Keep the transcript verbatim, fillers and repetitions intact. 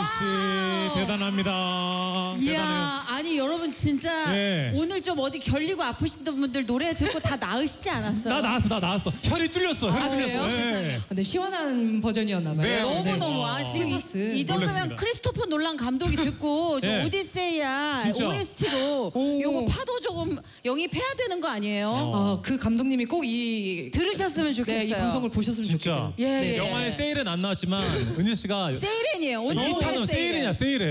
씨 대단합니다. 이야, 대단해요. 아니 여러분 진짜 네. 오늘 좀 어디 결리고 아프신 분들 노래 듣고 다 나으시지 않았어요? 나 나왔어, 나 나왔어. 혈이 뚫렸어. 혈이 아, 그래요? 뚫렸어. 세상에. 근데 시원한 버전이었나 봐요. 네, 너무너무 네. 아, 지금 이, 스티브스. 이 정도면 놀랐습니다. 크리스토퍼 놀란 감독이 듣고 저 네. 오디세이야 진짜. 오에스티로 오. 요거 파도 조금 영입해야 되는 거 아니에요? 아, 그 감독님이 꼭 이 들으셨으면 좋겠어요. 네, 이 방송을 보셨으면 진짜. 좋겠어요. 예, 네. 예. 영화에 세일은 안 나왔지만 은희 씨가 세이렌이에요. 이 탄은 세일이냐 세일해.